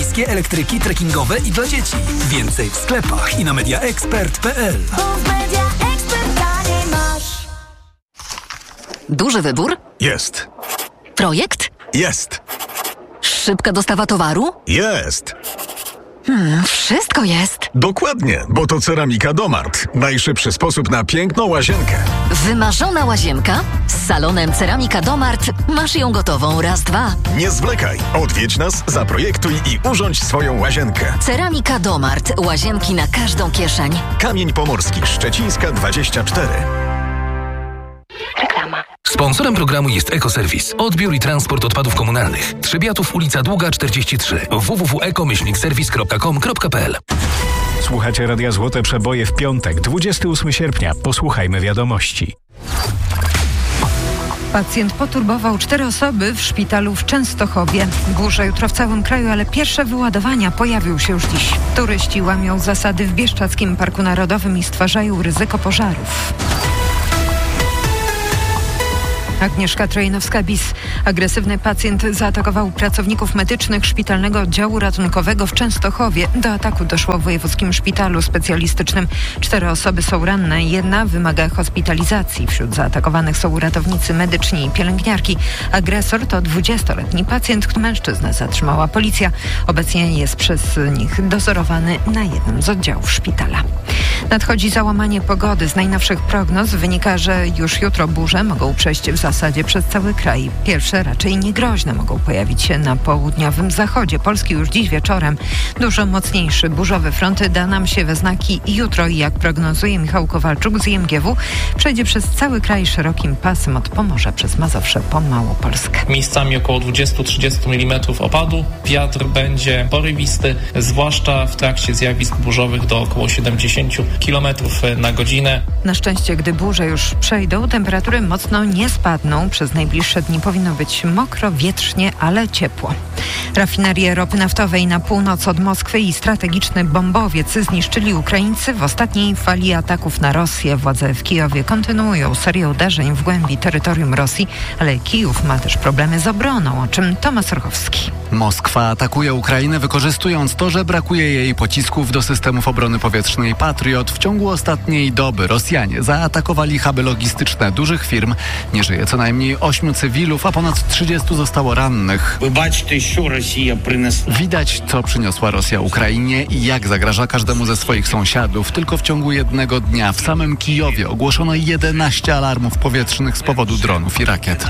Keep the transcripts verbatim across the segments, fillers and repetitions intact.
Wszystkie elektryki trekkingowe i dla dzieci. Więcej w sklepach i na mediaexpert kropka p l. Duży wybór? Jest. Projekt? Jest. Szybka dostawa towaru? Jest. Hmm, wszystko jest. Dokładnie, bo to Ceramika Domart. Najszybszy sposób na piękną łazienkę. Wymarzona łazienka? Z salonem Ceramika Domart masz ją gotową raz, dwa. Nie zwlekaj. Odwiedź nas, zaprojektuj i urządź swoją łazienkę. Ceramika Domart. Łazienki na każdą kieszeń. Kamień Pomorski, Szczecińska dwadzieścia cztery. Reklama. Sponsorem programu jest Ekoserwis. Odbiór i transport odpadów komunalnych. Trzebiatów, ulica Długa czterdzieści trzy. w w w kropka eko myślnik serwis kropka com kropka p l. Słuchacie Radia Złote Przeboje w piątek, dwudziestego ósmego sierpnia. Posłuchajmy wiadomości. Pacjent poturbował cztery osoby w szpitalu w Częstochowie. Burze jutro w całym kraju, ale pierwsze wyładowania pojawią się już dziś. Turyści łamią zasady w Bieszczadzkim Parku Narodowym i stwarzają ryzyko pożarów. Agnieszka Trojanowska-Bis. Agresywny pacjent zaatakował pracowników medycznych szpitalnego oddziału ratunkowego w Częstochowie. Do ataku doszło w wojewódzkim szpitalu specjalistycznym. Cztery osoby są ranne, jedna wymaga hospitalizacji. Wśród zaatakowanych są ratownicy medyczni i pielęgniarki. Agresor to dwudziestoletni pacjent, który mężczyznę zatrzymała policja. Obecnie jest przez nich dozorowany na jednym z oddziałów szpitala. Nadchodzi załamanie pogody. Z najnowszych prognoz wynika, że już jutro burze mogą przejść w zasadzie przez cały kraj. Pierwsze, raczej niegroźne, mogą pojawić się na południowym zachodzie Polski już dziś wieczorem. Dużo mocniejszy burzowy front da nam się we znaki jutro i jak prognozuje Michał Kowalczuk z I M G W, przejdzie przez cały kraj szerokim pasem od Pomorza przez Mazowsze po Małopolskę. Miejscami około dwadzieścia do trzydziestu milimetrów opadu. Wiatr będzie porywisty, zwłaszcza w trakcie zjawisk burzowych do około siedemdziesięciu kilometrów na godzinę. Na szczęście, gdy burze już przejdą, temperatury mocno nie spadną. Przez najbliższe dni powinno być mokro, wietrznie, ale ciepło. Rafinerię ropy naftowej na północ od Moskwy i strategiczny bombowiec zniszczyli Ukraińcy w ostatniej fali ataków na Rosję. Władze w Kijowie kontynuują serię uderzeń w głębi terytorium Rosji, ale Kijów ma też problemy z obroną, o czym Tomasz Orchowski. Moskwa atakuje Ukrainę, wykorzystując to, że brakuje jej pocisków do systemów obrony powietrznej Patriot. W ciągu ostatniej doby Rosjanie zaatakowali huby logistyczne dużych firm. Nie żyje co najmniej ośmiu cywilów, a ponad trzydziestu zostało rannych. Widać, co przyniosła Rosja Ukrainie i jak zagraża każdemu ze swoich sąsiadów. Tylko w ciągu jednego dnia w samym Kijowie ogłoszono jedenaście alarmów powietrznych z powodu dronów i rakiet.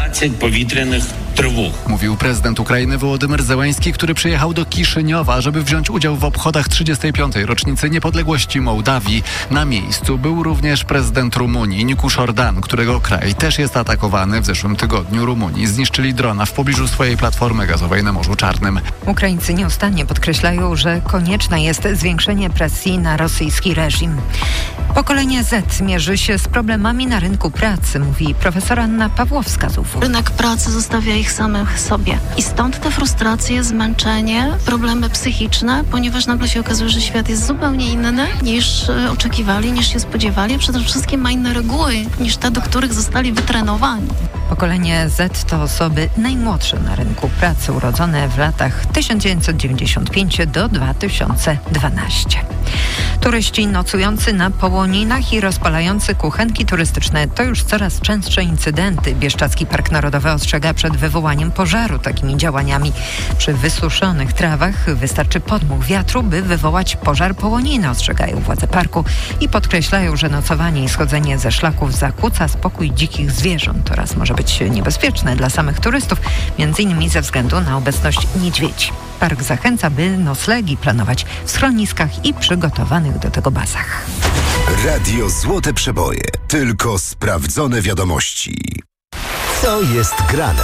Mówił prezydent Ukrainy Wołodymyr Zełenski, który przyjechał do Kiszyniowa, żeby wziąć udział w obchodach trzydziestej piątej rocznicy niepodległości Mołdawii. Na miejscu był również prezydent Rumunii Nicusz Ordan, którego kraj też jest atakowany. W zeszłym tygodniu Rumunii zniszczyli drona w pobliżu swojej platformy gazowej na Morzu Czarnym. Ukraińcy nieustannie podkreślają, że konieczne jest zwiększenie presji na rosyjski reżim. Pokolenie Z mierzy się z problemami na rynku pracy, mówi profesor Anna Pawłowska z U W U. Rynek pracy zostawia ich samych sobie. I stąd te frustracje, zmęczenie, problemy psychiczne, ponieważ nagle się okazuje, że świat jest zupełnie inny niż e, oczekiwali, niż się spodziewali, a przede wszystkim ma inne reguły niż te, do których zostali wytrenowani. Pokolenie Z to osoby najmłodsze na rynku pracy, urodzone w latach tysiąc dziewięćset dziewięćdziesiąt pięć do dwa tysiące dwanaście. Turyści nocujący na połoninach i rozpalający kuchenki turystyczne to już coraz częstsze incydenty. Bieszczadzki Park Narodowy ostrzega przed wywołaniem pożaru takimi działaniami. Przy wysuszonych trawach wystarczy podmuch wiatru, by wywołać pożar połoniny, ostrzegają władze parku i podkreślają, że nocowanie i schodzenie ze szlaków zakłóca spokój dzikich zwierząt oraz może być niebezpieczne dla samych turystów, między innymi ze względu na obecność niedźwiedzi. Park zachęca, by noclegi planować w schroniskach i przygotowanych do tego bazach. Radio Złote Przeboje. Tylko sprawdzone wiadomości. Co jest grane?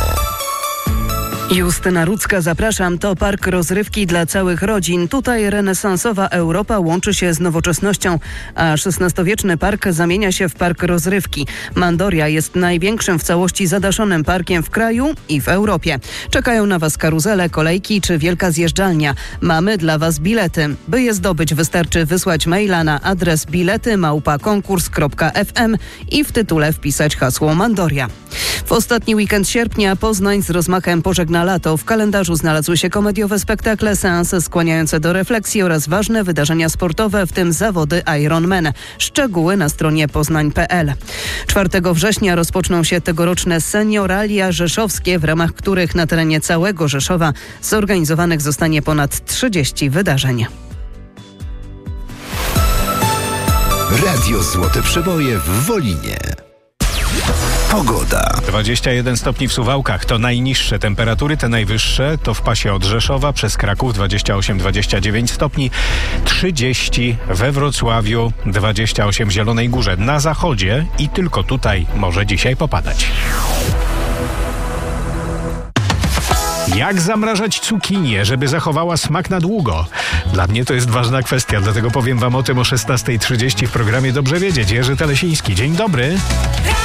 Justyna Rudzka, zapraszam. To park rozrywki dla całych rodzin. Tutaj renesansowa Europa łączy się z nowoczesnością, a szesnastowieczny park zamienia się w park rozrywki. Mandoria jest największym w całości zadaszonym parkiem w kraju i w Europie. Czekają na Was karuzele, kolejki czy wielka zjeżdżalnia. Mamy dla Was bilety. By je zdobyć, wystarczy wysłać maila na adres bilety małpa konkurs kropka f m i w tytule wpisać hasło Mandoria. W ostatni weekend sierpnia Poznań z rozmachem pożegnał na lato. W kalendarzu znalazły się komediowe spektakle, seanse skłaniające do refleksji oraz ważne wydarzenia sportowe, w tym zawody Ironman. Szczegóły na stronie poznań kropka p l. czwartego września rozpoczną się tegoroczne senioralia rzeszowskie, w ramach których na terenie całego Rzeszowa zorganizowanych zostanie ponad trzydzieści wydarzeń. Radio Złote Przeboje w Wolinie. Pogoda. dwadzieścia jeden stopni w Suwałkach to najniższe temperatury, te najwyższe to w pasie od Rzeszowa przez Kraków dwadzieścia osiem dwadzieścia dziewięć stopni, trzydzieści we Wrocławiu, dwadzieścia osiem w Zielonej Górze. Na zachodzie i tylko tutaj może dzisiaj popadać. Jak zamrażać cukinię, żeby zachowała smak na długo? Dla mnie to jest ważna kwestia, dlatego powiem wam o tym o szesnasta trzydzieści w programie Dobrze Wiedzieć. Jerzy Telesiński, dzień dobry.